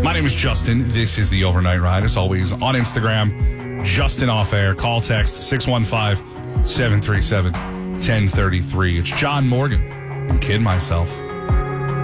My name is Justin. This is the Overnight Ride. As always, on Instagram, Justin Off Air. Call, text 615-737-1033. It's John Morgan and Kid Myself.